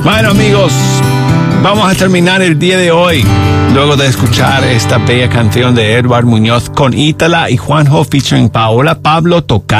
Bueno, amigos, vamos a terminar el día de hoy. Luego de escuchar esta bella canción de Edward Muñoz con Ítala y Juanjo featuring Paola Pablo tocando